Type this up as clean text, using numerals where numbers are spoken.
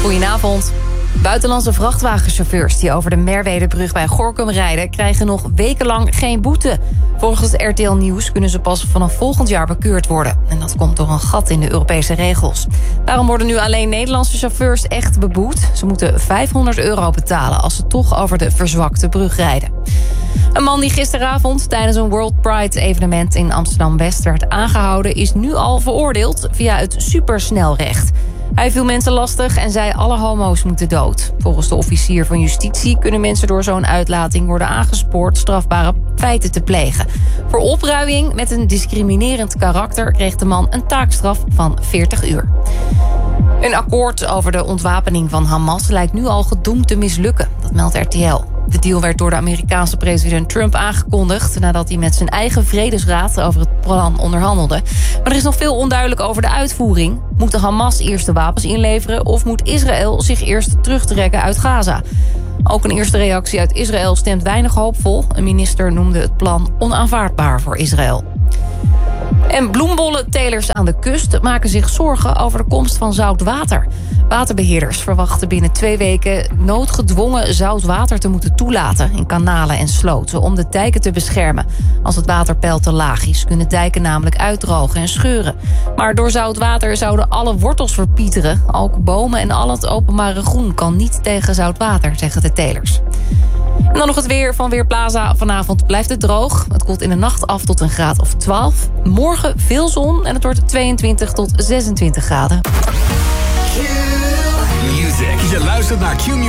Goedenavond. Buitenlandse vrachtwagenchauffeurs die over de Merwedebrug bij Gorinchem rijden, krijgen nog wekenlang geen boete. Volgens het RTL Nieuws kunnen ze pas vanaf volgend jaar bekeurd worden. En dat komt door een gat in de Europese regels. Daarom worden nu alleen Nederlandse chauffeurs echt beboet. Ze moeten €500 betalen als ze toch over de verzwakte brug rijden. Een man die gisteravond tijdens een World Pride evenement in Amsterdam-West werd aangehouden, is nu al veroordeeld via het supersnelrecht. Hij viel mensen lastig en zei alle homo's moeten dood. Volgens de officier van justitie kunnen mensen door zo'n uitlating worden aangespoord strafbare feiten te plegen. Voor opruiing met een discriminerend karakter kreeg de man een taakstraf van 40 uur. Een akkoord over de ontwapening van Hamas lijkt nu al gedoemd te mislukken. Dat meldt RTL. De deal werd door de Amerikaanse president Trump aangekondigd nadat hij met zijn eigen vredesraad over het plan onderhandelde. Maar er is nog veel onduidelijk over de uitvoering. Moet de Hamas eerst de wapens inleveren of moet Israël zich eerst terugtrekken uit Gaza? Ook een eerste reactie uit Israël stemt weinig hoopvol. Een minister noemde het plan onaanvaardbaar voor Israël. En bloembollentelers aan de kust maken zich zorgen over de komst van zout water. Waterbeheerders verwachten binnen 2 weken noodgedwongen zout water te moeten toelaten in kanalen en sloten om de dijken te beschermen. Als het waterpeil te laag is, kunnen dijken namelijk uitdrogen en scheuren. Maar door zout water zouden alle wortels verpieteren. Ook bomen en al het openbare groen kan niet tegen zout water, zeggen de telers. En dan nog het weer van Weerplaza. Vanavond blijft het droog. Het koelt in de nacht af tot een graad of 12. Morgen veel zon en het wordt 22 tot 26 graden. Je luistert naar Q-Music.